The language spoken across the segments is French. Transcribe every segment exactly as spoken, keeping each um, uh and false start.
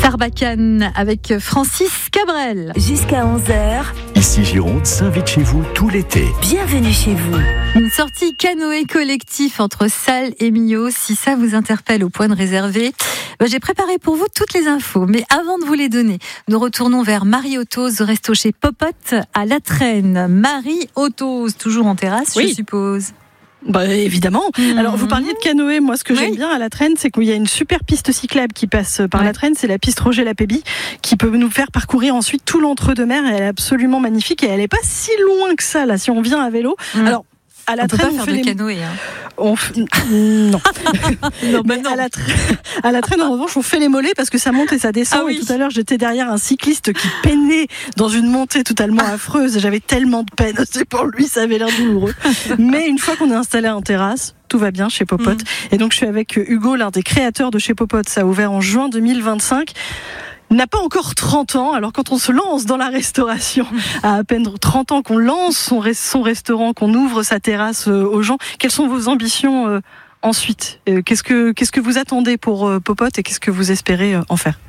Sarbacane avec Francis Cabrel. Jusqu'à onze heures. Ici Gironde s'invite chez vous tout l'été. Bienvenue chez vous. Une sortie canoë collectif entre Salles et Millau. Si ça vous interpelle au point de réserver, ben j'ai préparé pour vous toutes les infos. Mais avant de vous les donner, nous retournons vers Marie Autos, resto chez Popote à La Traîne. Marie Autos, toujours en terrasse, oui. Je suppose. Bah, évidemment. Mmh. Alors, vous parliez de canoë. Moi, ce que oui. j'aime bien à La Traîne, c'est qu'il y a une super piste cyclable qui passe par ouais. La Traîne. C'est la piste Roger Lapéby qui peut nous faire parcourir ensuite tout l'entre-deux-mer. Elle est absolument magnifique et elle n'est pas si loin que ça, là, si on vient à vélo. Mmh. Alors, à La on Traîne, peut pas on faire fait de les... canoë. Hein. On f... Non. non, bah non. À, la tra... à La Traîne, en revanche, on fait les mollets parce que ça monte et ça descend. Ah oui. Et tout à l'heure, j'étais derrière un cycliste qui peinait dans une montée totalement affreuse. J'avais tellement de peine. C'est pour lui, ça avait l'air douloureux. Mais une fois qu'on est installé en terrasse, tout va bien chez Popote. Mmh. Et donc, je suis avec Hugo, l'un des créateurs de chez Popote. Ça a ouvert en juin deux mille vingt-cinq. Il n'a pas encore trente ans, alors quand on se lance dans la restauration, à à peine trente ans qu'on lance son, son restaurant, qu'on ouvre sa terrasse aux gens, quelles sont vos ambitions euh, ensuite ? euh, qu'est-ce, que, qu'est-ce que vous attendez pour euh, Popote et qu'est-ce que vous espérez euh, en faire ?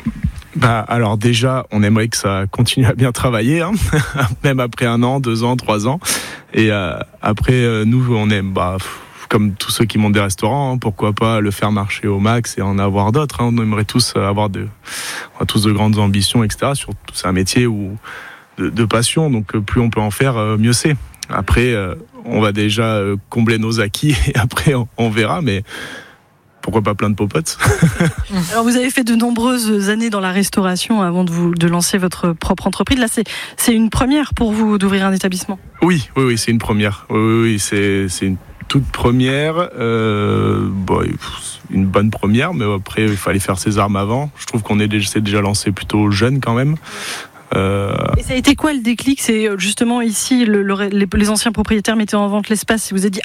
Bah, alors déjà, on aimerait que ça continue à bien travailler, hein, même après un an, deux ans, trois ans. Et euh, après, euh, nous, on aime... Bah, comme tous ceux qui montent des restaurants, hein, pourquoi pas le faire marcher au max et en avoir d'autres. Hein. On aimerait tous avoir de, on a tous de grandes ambitions, et cetera. Surtout, c'est un métier où, de, de passion, donc plus on peut en faire, mieux c'est. Après, euh, on va déjà combler nos acquis et après, on, on verra, mais pourquoi pas plein de popotes. Alors, vous avez fait de nombreuses années dans la restauration avant de, vous, de lancer votre propre entreprise. Là, c'est, c'est une première pour vous d'ouvrir un établissement ? Oui, oui, oui, c'est une première. Oui, oui, oui c'est, c'est une toute première, euh, bon, une bonne première, mais après il fallait faire ses armes avant. Je trouve qu'on est déjà, s'est déjà lancé plutôt jeune quand même. Euh... Et ça a été quoi le déclic ? C'est justement ici, le, le, les, les anciens propriétaires mettaient en vente l'espace et vous avez dit